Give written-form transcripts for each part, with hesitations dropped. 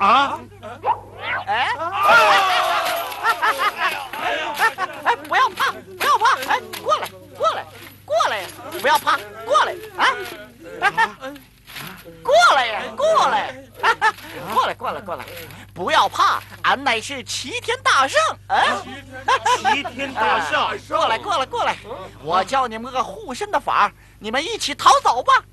啊！ 哎，不要怕，不要怕，哎，过来，过来呀！不要怕，过来啊！过来呀，过来，过来！不要怕，俺乃是齐天大圣啊！ 齐天大圣， 过来！我教你们个护身的法，你们一起逃走吧！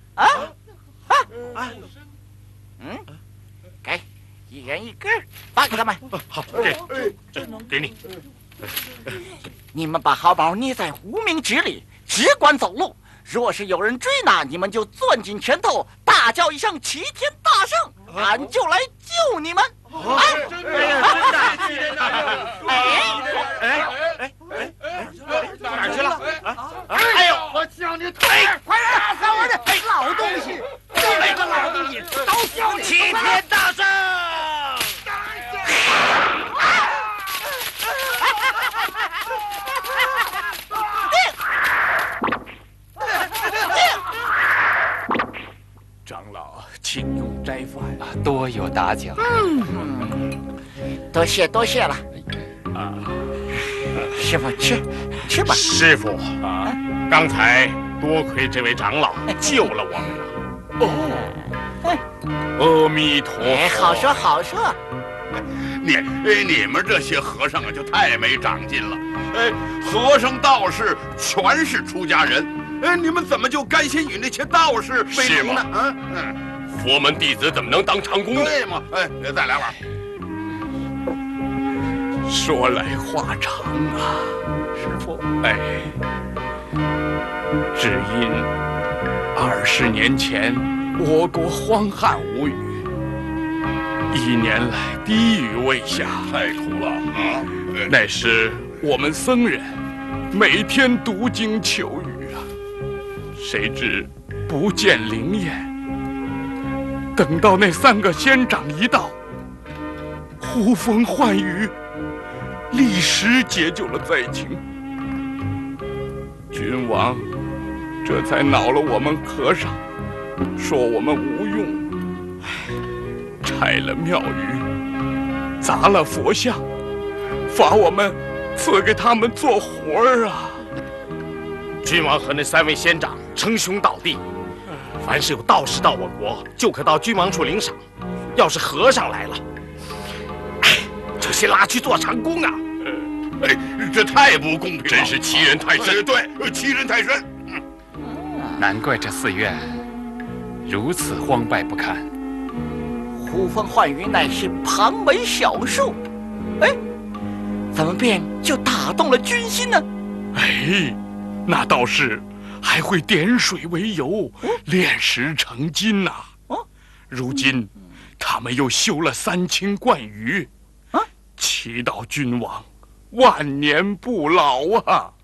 给，一人一根，发给他们。 好，给你。 你们把毫毛捏在无名指里，只管走路。若是有人追拿，你们就攥紧拳头，大叫一声“齐天大圣”，俺就来救你们。 真的，齐天大圣！哪儿去了？ 哎呦，我叫你快打死我的老东西！这个老东西，都叫你齐天大圣！ 长老，请用斋饭。 多有打搅。 多谢了。师傅吃吧。 师傅啊，刚才多亏这位长老救了我们了。阿弥陀佛。 好说。 你们这些和尚啊，就太没长进了。和尚道士全是出家人，你们怎么就甘心与那些道士为奴呢？ 佛门弟子怎么能当长工呢？ 对吗？再来碗。 说来话长啊，师傅。只因20年前我国荒旱无雨，1年来滴雨未下， 太苦了啊！ 那时我们僧人每天读经求雨啊，谁知不见灵验。等到那3个仙长一到，呼风唤雨，立时解救了灾情。君王这才恼了我们和尚，说我们无用，拆了庙宇，砸了佛像，罚我们赐给他们做活儿啊！ 君王和那3位仙长称兄道弟，凡是有道士到我国，就可到君王处领赏。要是和尚来了，就先拉去做长工啊！ 这太不公平了， 真是欺人太甚。 对，欺人太甚。 难怪这寺院如此荒败不堪。 呼风唤雨乃是旁门小术，怎么便就打动了军心呢？ 那道士还会点水为油，炼石成金呐！如今他们又修了3清观宇，祈祷君王万年不老啊！